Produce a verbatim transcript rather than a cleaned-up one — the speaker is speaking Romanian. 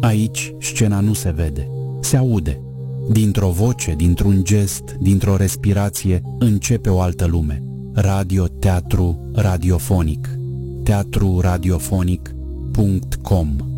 Aici scena nu se vede, se aude. Dintr-o voce, dintr-un gest, dintr-o respirație, începe o altă lume. Radio Teatru Radiofonic. teatru radiofonic punct com